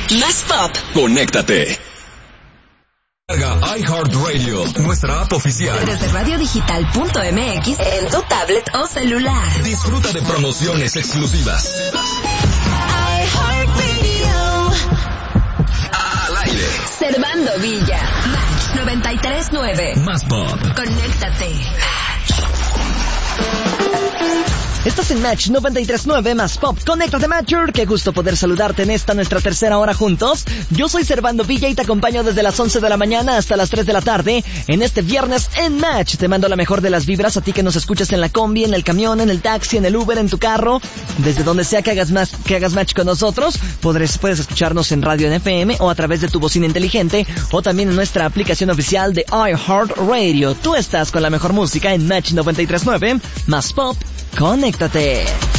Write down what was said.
Más pop. Conéctate. Carga iHeartRadio, nuestra app oficial. Desde radiodigital.mx en tu tablet o celular. Disfruta de promociones exclusivas. iHeartRadio. Al aire. Servando Villa. Match 93.9. Más pop. Conéctate. Estás en Match 93.9 Más Pop. Conéctate, Matcher. Qué gusto poder saludarte en esta nuestra tercera hora juntos. Yo soy Servando Villa y te acompaño desde las 11 de la mañana hasta las 3 de la tarde en este viernes en Match. Te mando la mejor de las vibras a ti que nos escuchas en la combi, en el camión, en el taxi, en el Uber, en tu carro. Desde donde sea que hagas match con nosotros, puedes escucharnos en radio en FM o a través de tu bocina inteligente o también en nuestra aplicación oficial de iHeartRadio. Tú estás con la mejor música en Match 93.9 Más Pop. Conéctate.